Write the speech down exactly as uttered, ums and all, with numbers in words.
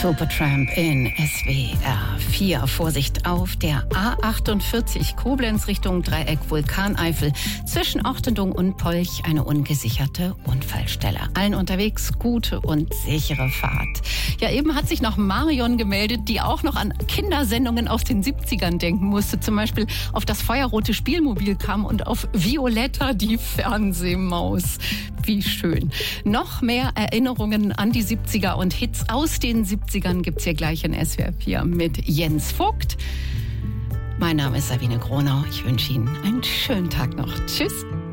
Supertramp in S W R vier. Vorsicht auf der A achtundvierzig Koblenz Richtung Dreieck Vulkaneifel. Zwischen Ortendung und Polch eine ungesicherte Unfallstelle. Allen unterwegs gute und sichere Fahrt. Ja, eben hat sich noch Marion gemeldet, die auch noch an Kindersendungen aus den siebzigern denken musste. Zum Beispiel auf das feuerrote Spielmobil kam und auf Violetta die Fernsehmaus. Wie schön. Noch mehr Erinnerungen an die siebziger und Hits aus den siebzigern gibt's hier gleich in S W R vier mit Jens Vogt. Mein Name ist Sabine Gronau. Ich wünsche Ihnen einen schönen Tag noch. Tschüss.